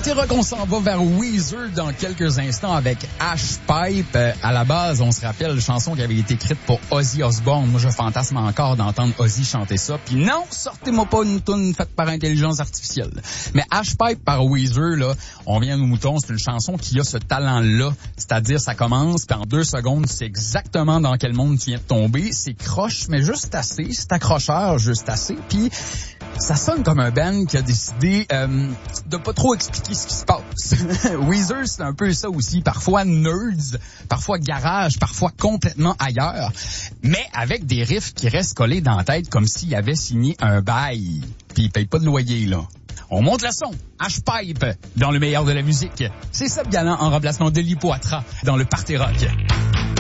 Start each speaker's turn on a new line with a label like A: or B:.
A: Party Rock, on s'en va vers Weezer dans quelques instants avec Ash Pipe. À la base, on se rappelle, une chanson qui avait été écrite pour Ozzy Osbourne. Moi, je fantasme encore d'entendre Ozzy chanter ça. Puis non, sortez-moi pas une toune faite par intelligence artificielle. Mais Ash Pipe par Weezer, là, on vient aux moutons, c'est une chanson qui a ce talent-là. C'est-à-dire, ça commence, puis en 2 secondes, tu sais exactement dans quel monde tu viens de tomber. C'est croche, mais juste assez. C'est accrocheur, juste assez. Puis ça sonne comme un band qui a décidé de pas trop expliquer ce qui se passe. Weezer, c'est un peu ça aussi. Parfois nerds, parfois garage, parfois complètement ailleurs. Mais avec des riffs qui restent collés dans la tête comme s'il avait signé un bail. Puis il paye pas de loyer, là. On monte le son. H-Pipe dans le meilleur de la musique. C'est Seb Galland en remplacement de Lipoatra dans le Party Rock.